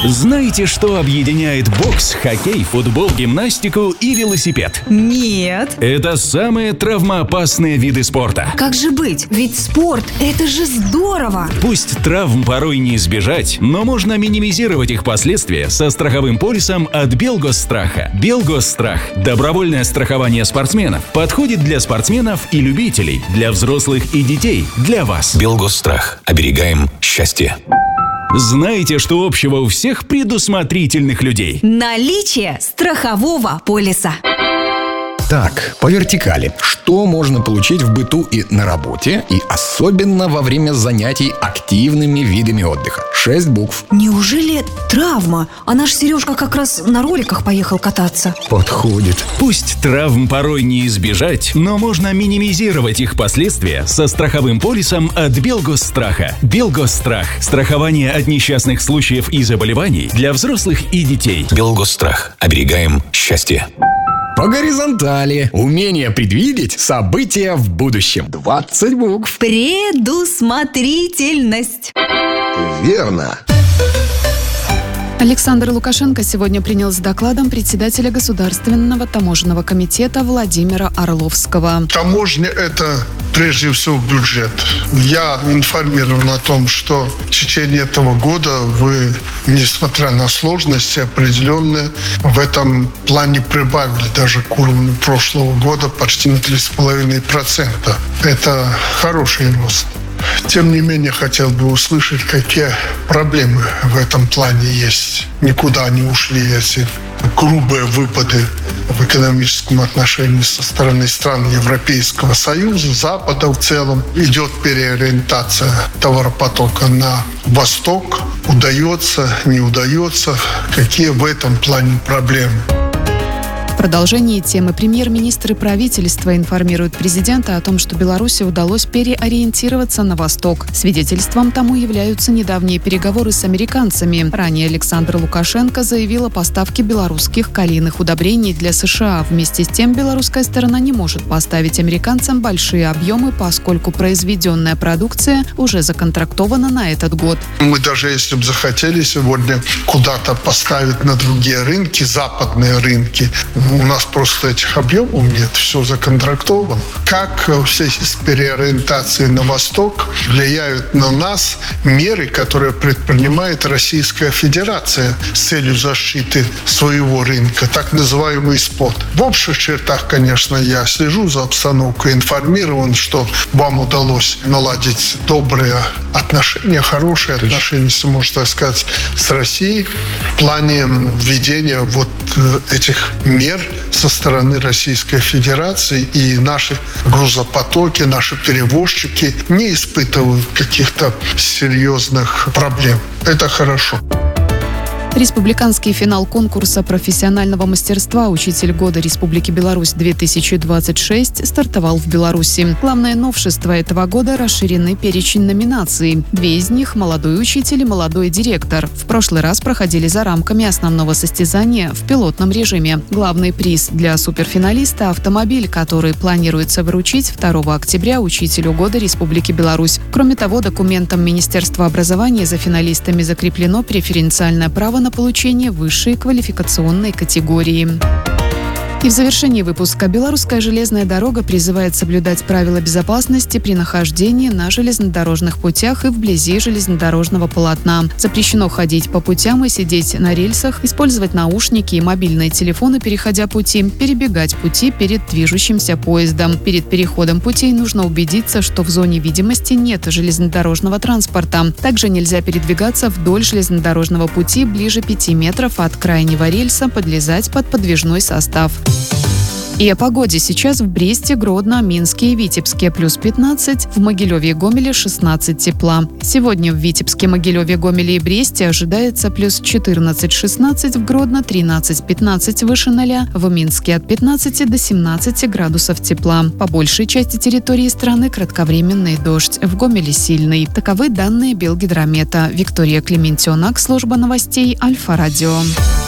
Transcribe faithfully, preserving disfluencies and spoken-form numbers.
Знаете, что объединяет бокс, хоккей, футбол, гимнастику и велосипед? Нет. Это самые травмоопасные виды спорта. Как же быть? Ведь спорт – это же здорово! Пусть травм порой не избежать, но можно минимизировать их последствия со страховым полисом от Белгосстраха. Белгосстрах – добровольное страхование спортсменов. Подходит для спортсменов и любителей, для взрослых и детей, для вас. Белгосстрах. Оберегаем счастье. Знаете, что общего у всех предусмотрительных людей? Наличие страхового полиса. Так, по вертикали. Что можно получить в быту и на работе, и особенно во время занятий активными видами отдыха? Шесть букв. Неужели травма? А наш Сережка как раз на роликах поехал кататься. Подходит. Пусть травм порой не избежать, но можно минимизировать их последствия со страховым полисом от Белгосстраха. Белгосстрах – страхование от несчастных случаев и заболеваний для взрослых и детей. Белгосстрах. Оберегаем счастье. По горизонтали. Умение предвидеть события в будущем. двадцать букв. Предусмотрительность. Верно. Александр Лукашенко сегодня принял с докладом председателя Государственного таможенного комитета Владимира Орловского. Таможня – это прежде всего бюджет. Я информирован о том, что в течение этого года вы, несмотря на сложности определенные, в этом плане прибавили даже к уровню прошлого года почти на три с половиной процента. Это хороший рост. Тем не менее, хотел бы услышать, какие проблемы в этом плане есть. Никуда не ушли эти грубые выпады в экономическом отношении со стороны стран Европейского Союза, Запада в целом. Идет переориентация товаропотока на восток. Удается, не удается. Какие в этом плане проблемы? В продолжении темы премьер-министр и правительство информируют президента о том, что Беларуси удалось переориентироваться на восток. Свидетельством тому являются недавние переговоры с американцами. Ранее Александр Лукашенко заявил о поставке белорусских калийных удобрений для США. Вместе с тем, белорусская сторона не может поставить американцам большие объемы, поскольку произведенная продукция уже законтрактована на этот год. Мы даже если бы захотели сегодня куда-то поставить на другие рынки, западные рынки, у нас просто этих объемов нет, все законтрактовано. Как все с переориентацией на восток влияют на нас меры, которые предпринимает Российская Федерация с целью защиты своего рынка, так называемый спот. В общих чертах, конечно, я слежу за обстановкой, информирован, что вам удалось наладить добрые отношения, хорошие отношения, если можно так сказать, с Россией в плане введения вот этих мер со стороны Российской Федерации, и наши грузопотоки, наши перевозчики не испытывают каких-то серьезных проблем. Это хорошо. Республиканский финал конкурса профессионального мастерства «Учитель года Республики Беларусь-две тысячи двадцать шесть» стартовал в Беларуси. Главное новшество этого года – расширенный перечень номинаций. Две из них – молодой учитель и молодой директор. В прошлый раз проходили за рамками основного состязания в пилотном режиме. Главный приз для суперфиналиста – автомобиль, который планируется вручить второго октября учителю года Республики Беларусь. Кроме того, документом Министерства образования за финалистами закреплено преференциальное право на на получение высшей квалификационной категории. И в завершении выпуска белорусская железная дорога призывает соблюдать правила безопасности при нахождении на железнодорожных путях и вблизи железнодорожного полотна. Запрещено ходить по путям и сидеть на рельсах, использовать наушники и мобильные телефоны, переходя пути, перебегать пути перед движущимся поездом. Перед переходом путей нужно убедиться, что в зоне видимости нет железнодорожного транспорта. Также нельзя передвигаться вдоль железнодорожного пути ближе пяти метров от крайнего рельса, подлезать под подвижной состав. И о погоде. Сейчас в Бресте, Гродно, Минске и Витебске плюс пятнадцать, в Могилеве и Гомеле шестнадцать тепла. Сегодня в Витебске, Могилеве, Гомеле и Бресте ожидается плюс четырнадцать-шестнадцать, в Гродно тринадцать-пятнадцать выше ноля, в Минске от пятнадцати до семнадцати градусов тепла. По большей части территории страны кратковременный дождь, в Гомеле сильный. Таковы данные Белгидромета. Виктория Клементьонак, служба новостей Альфа-Радио.